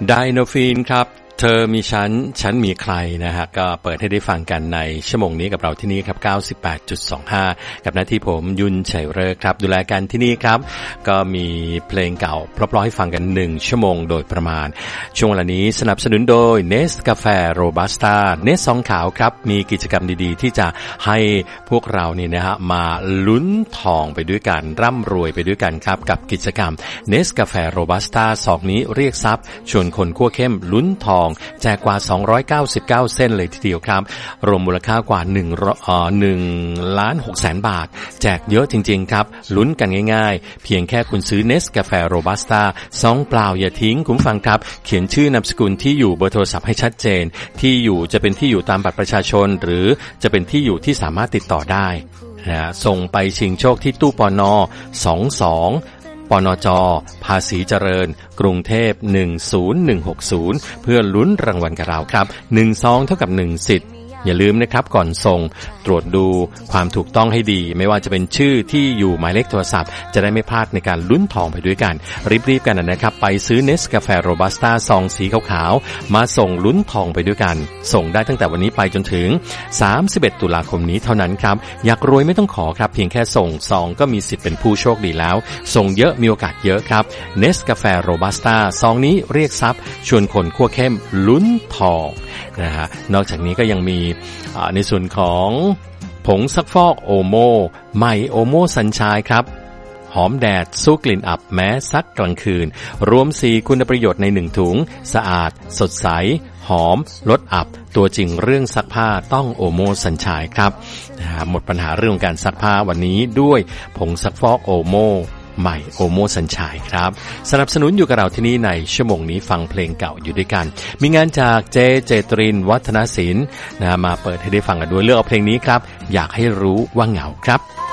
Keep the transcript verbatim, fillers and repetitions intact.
ไดโนฟีนครับเธอมีฉันฉันมีใครนะฮะก็เปิดให้ได้ฟังกันในชั่วโมงนี้กับเราที่นี่ครับ เก้าสิบแปดจุดสองห้า กับหน้าที่ผมยุนชัยเริกครับดูแลกันที่นี่ครับก็มีเพลงเก่าเพราะๆให้ฟังกันหนึ่งชั่วโมงโดยประมาณช่วงเวลานี้สนับสนุนโดย Nest กาแฟโรบัสต้า Nest ซองขาวครับมีกิจกรรมดีๆที่จะให้พวกเรานี่นะฮะมาลุ้นทองไปด้วยกันร่ำรวยไปด้วยกันครับกับกิจกรรม Nest กาแฟโรบัสต้าซองนี้เรียกทรัพย์ชวนคนคั่วเข้มลุ้นทองแจกกว่าสองร้อยเก้าสิบเก้าเส้นเลยทีเดียวครับรวมมูลค่ากว่า1เอ่อ1ล้านหกแสนบาทแจกเยอะจริงๆครับลุ้นกันง่ายๆเพียงแค่คุณซื้อ Nest กาแฟโรบัสต้าซองเปล่าอย่าทิ้งคุณฟังครับเขียนชื่อนามสกุลที่อยู่เบอร์โทรศัพท์ให้ชัดเจนที่อยู่จะเป็นที่อยู่ตามบัตรประชาชนหรือจะเป็นที่อยู่ที่สามารถติดต่อได้นะส่งไปชิงโชคที่ตู้ปนสองสองปนจภาษีเจริญกรุงเทพหนึ่งศูนย์หนึ่งหกศูนย์เพื่อลุ้นรางวัลกับเราครับหนึ่งซองเท่ากับหนึ่งสิทธิ์อย่าลืมนะครับก่อนส่งตรวจดูความถูกต้องให้ดีไม่ว่าจะเป็นชื่อที่อยู่หมายเลขโทรศัพท์จะได้ไม่พลาดในการลุ้นทองไปด้วยกันรีบๆกันนะครับไปซื้อ Nest กาแฟโรบัสต้าซองสีขาวๆมาส่งลุ้นทองไปด้วยกันส่งได้ตั้งแต่วันนี้ไปจนถึงสามสิบเอ็ดตุลาคมนี้เท่านั้นครับอยากรวยไม่ต้องขอครับเพียงแค่ส่งซองก็มีสิทธิ์เป็นผู้โชคดีแล้วส่งเยอะมีโอกาสเยอะครับ Nest กาแฟโรบัสต้าซองนี้เรียกทรัพย์ชวนคนคั่วเข้มลุ้นทองนะฮะนอกจากนี้ก็ยังมีในส่วนของผงซักฟอกโอโมใหม่โอโมสัญชัยครับหอมแดดสู้กลิ่นอับแม้ซักกลางคืนรวมสี่คุณประโยชน์ในหนึ่งถุงสะอาดสดใสหอมลดอับตัวจริงเรื่องซักผ้าต้องโอโมสัญชัยครับหมดปัญหาเรื่องการซักผ้าวันนี้ด้วยผงซักฟอกโอโมใหม่โอโมสัญชัยครับสนับสนุนอยู่กับเราที่นี่ในชั่วโมงนี้ฟังเพลงเก่าอยู่ด้วยกันมีงานจากเจเจตรินวัฒนศิลป์นะมาเปิดให้ได้ฟังกันด้วยเลือกเอาเพลงนี้ครับอยากให้รู้ว่าเหงาครับ